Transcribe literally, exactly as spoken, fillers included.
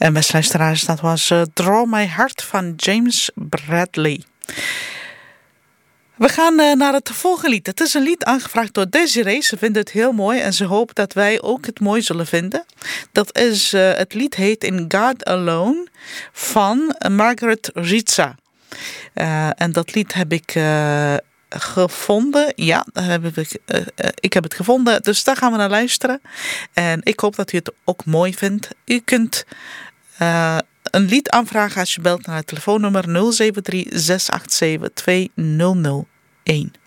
En beste luisteraars, dat was uh, Draw My Heart van James Bradley. We gaan uh, naar het volgende lied. Het is een lied aangevraagd door Desiree. Ze vindt het heel mooi en ze hoopt dat wij ook het mooi zullen vinden. Dat is, uh, het lied heet In God Alone van Margaret Ritza. Uh, en dat lied heb ik uh, gevonden. Ja, heb ik, uh, uh, ik heb het gevonden. Dus daar gaan we naar luisteren. En ik hoop dat u het ook mooi vindt. U kunt uh, een lied aanvragen als je belt naar het telefoonnummer nul zeven drie zes acht zeven twee nul nul een.